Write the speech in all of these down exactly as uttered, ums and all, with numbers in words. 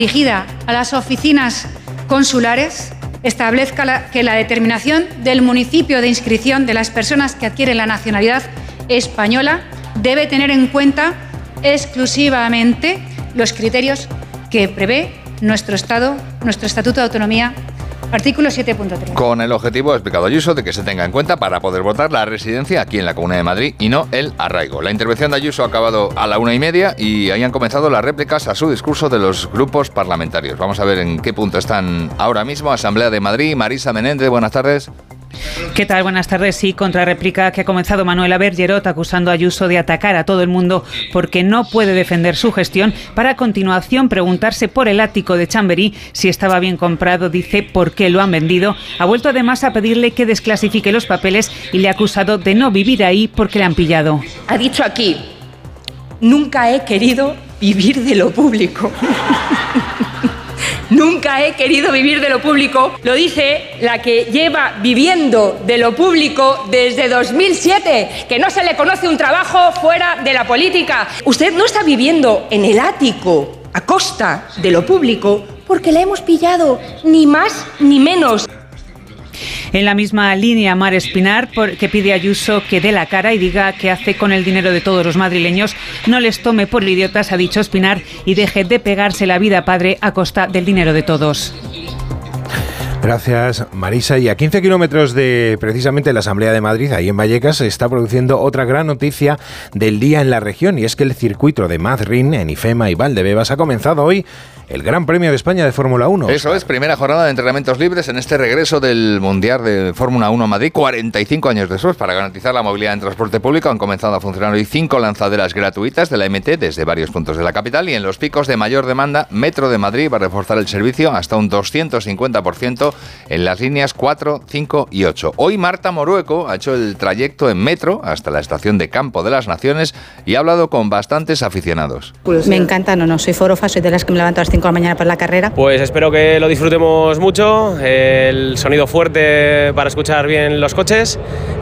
dirigida a las oficinas consulares establezca la, que la determinación del municipio de inscripción de las personas que adquieren la nacionalidad española debe tener en cuenta exclusivamente los criterios que prevé nuestro Estado, nuestro Estatuto de Autonomía, artículo siete punto tres. Con el objetivo, ha explicado Ayuso, de que se tenga en cuenta para poder votar la residencia aquí en la Comunidad de Madrid y no el arraigo. La intervención de Ayuso ha acabado a la una y media y ahí han comenzado las réplicas a su discurso de los grupos parlamentarios. Vamos a ver en qué punto están ahora mismo. Asamblea de Madrid, Marisa Menéndez, buenas tardes. ¿Qué tal? Buenas tardes. Sí, contrarréplica que ha comenzado Manuela Bergerot acusando a Ayuso de atacar a todo el mundo porque no puede defender su gestión, para a continuación preguntarse por el ático de Chamberí si estaba bien comprado, dice, por qué lo han vendido. Ha vuelto además a pedirle que desclasifique los papeles y le ha acusado de no vivir ahí porque le han pillado. Ha dicho aquí, nunca he querido vivir de lo público. Nunca he querido vivir de lo público, lo dice la que lleva viviendo de lo público desde dos mil siete, que no se le conoce un trabajo fuera de la política. Usted no está viviendo en el ático a costa de lo público porque la hemos pillado, ni más ni menos. En la misma línea, Mar Espinar, por, que pide a Ayuso que dé la cara y diga qué hace con el dinero de todos los madrileños. No les tome por idiotas, ha dicho Espinar, y deje de pegarse la vida padre a costa del dinero de todos. Gracias, Marisa. Y a quince kilómetros de precisamente la Asamblea de Madrid, ahí en Vallecas, se está produciendo otra gran noticia del día en la región, y es que el circuito de Madrid, en Ifema y Valdebebas, ha comenzado hoy el Gran Premio de España de Fórmula uno. Eso es, primera jornada de entrenamientos libres en este regreso del Mundial de Fórmula uno a Madrid, cuarenta y cinco años después. Para garantizar la movilidad en transporte público han comenzado a funcionar hoy cinco lanzaderas gratuitas de la M T desde varios puntos de la capital, y en los picos de mayor demanda, Metro de Madrid va a reforzar el servicio hasta un doscientos cincuenta por ciento en las líneas cuatro, cinco y ocho. Hoy Marta Morueco ha hecho el trayecto en metro hasta la estación de Campo de las Naciones y ha hablado con bastantes aficionados. Me encanta, no, no soy forofa, soy de las que me levanto a las cinco de la mañana para la carrera. Pues espero que lo disfrutemos mucho, el sonido fuerte para escuchar bien los coches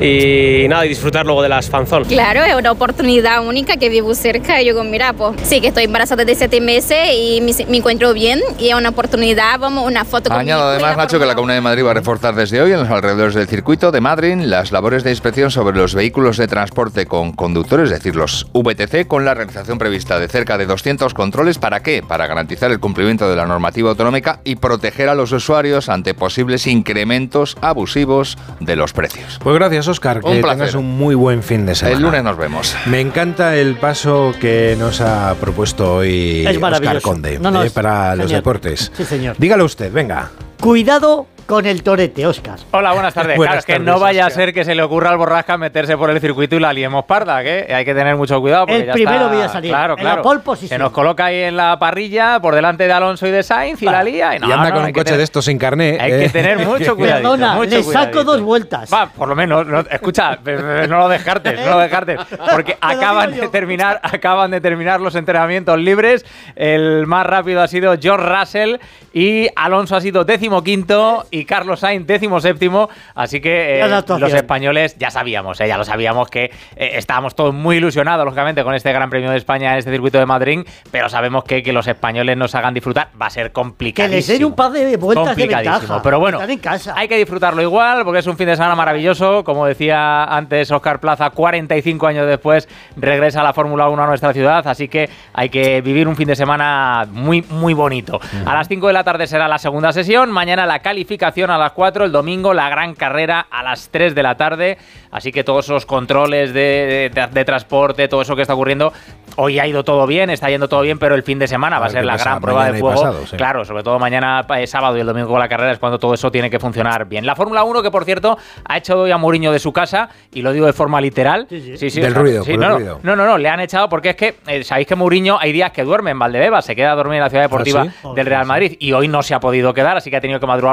y nada, y disfrutar luego de las fanzón. Claro, es una oportunidad única que vivo cerca y yo digo, mira, pues sí que estoy embarazada de siete meses y me, me encuentro bien y es una oportunidad, vamos, una foto con Añado además, Nacho, que la Comunidad de Madrid va a reforzar desde hoy en los alrededores del circuito de Madrid las labores de inspección sobre los vehículos de transporte con conductores, es decir, los V T C, con la realización prevista de cerca de doscientos controles. ¿Para qué? Para garantizar el cumplimiento de la normativa autonómica y proteger a los usuarios ante posibles incrementos abusivos de los precios. Pues gracias, Óscar, que tengas un muy buen fin de semana. El lunes nos vemos. Me encanta el paso que nos ha propuesto hoy Óscar Conde, no, no, eh, para genial. Los deportes. Sí, señor. Dígalo usted, venga. Cuidado con el torete, Óscar. Hola, buenas tardes. Buenas claro, tardes, que no vaya Óscar. a ser que se le ocurra al Borrasca meterse por el circuito y la liemos parda, que hay que tener mucho cuidado. Porque El ya primero está, voy a salir, claro, en claro. la pole position. Se nos coloca ahí en la parrilla, por delante de Alonso y de Sainz, y Va. la lía. Y, no, y anda no, con hay un que coche tener, de estos sin carné. Hay eh. que tener mucho cuidado. Perdona, mucho le saco cuidadito. dos vueltas. Va, por lo menos, no, escucha, no lo descartes, no lo descartes, porque Te lo acaban digo de yo. terminar, acaban de terminar los entrenamientos libres. El más rápido ha sido George Russell y Alonso ha sido decimoquinto y Carlos Sainz décimo séptimo, así que eh, los españoles ya sabíamos, eh, ya lo sabíamos que eh, estábamos todos muy ilusionados, lógicamente, con este Gran Premio de España en este circuito de Madrid, pero sabemos que que los españoles nos hagan disfrutar va a ser complicadísimo. Que les den un par de vueltas de ventaja. Pero bueno, Están en casa. hay que disfrutarlo igual, porque es un fin de semana maravilloso. Como decía antes Óscar Plaza, cuarenta y cinco años después regresa la Fórmula uno a nuestra ciudad, así que hay que vivir un fin de semana muy, muy bonito. Uh-huh. A las cinco de la tarde será la segunda sesión, mañana la calificación a las cuatro, el domingo la gran carrera a las tres de la tarde, así que todos esos controles de, de, de transporte, todo eso que está ocurriendo, hoy ha ido todo bien, está yendo todo bien, pero el fin de semana va a ser la gran prueba de fuego. Pasado, sí. Claro, sobre todo mañana, eh, sábado y el domingo con la carrera es cuando todo eso tiene que funcionar bien. La Fórmula uno, que por cierto ha echado hoy a Mourinho de su casa, y lo digo de forma literal. Sí, sí. Sí, sí, del o sea, ruido, sí, por no, el no, ruido. No, no, no, le han echado porque es que eh, sabéis que Mourinho hay días que duerme en Valdebebas, se queda a dormir en la ciudad deportiva ¿Ah, sí? del Real Madrid, y hoy no se ha podido quedar, así que ha tenido que madrugar un poquito más.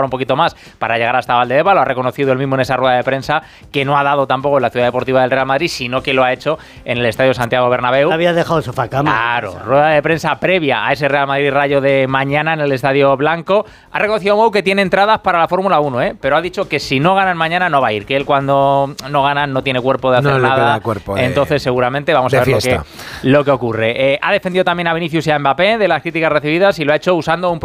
más para llegar hasta Valdebeba. Lo ha reconocido él mismo en esa rueda de prensa, que no ha dado tampoco en la Ciudad Deportiva del Real Madrid, sino que lo ha hecho en el Estadio Santiago Bernabéu. Había dejado el sofá cama. Claro, rueda de prensa previa a ese Real Madrid Rayo de mañana en el Estadio Blanco. Ha reconocido Mou que tiene entradas para la Fórmula uno, ¿eh? Pero ha dicho que si no ganan mañana no va a ir, que él cuando no ganan no tiene cuerpo de hacer no nada. Le queda cuerpo de, Entonces seguramente vamos a ver lo que, lo que ocurre. Eh, ha defendido también a Vinicius y a Mbappé de las críticas recibidas y lo ha hecho usando un